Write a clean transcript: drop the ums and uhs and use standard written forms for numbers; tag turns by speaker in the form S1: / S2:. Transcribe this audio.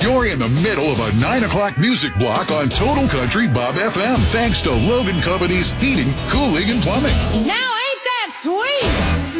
S1: You're in the middle of a 9 o'clock music block on Total Country Bob FM. Thanks to Logan Company's Heating, Cooling, and Plumbing.
S2: Now ain't that sweet?